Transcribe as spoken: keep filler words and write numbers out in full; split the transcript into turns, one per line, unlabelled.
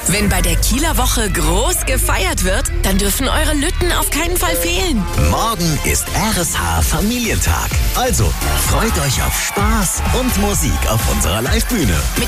Wenn bei der Kieler Woche groß gefeiert wird, dann dürfen eure Lütten auf keinen Fall fehlen.
Morgen ist R S H Familientag. Also freut euch auf Spaß und Musik auf unserer Livebühne.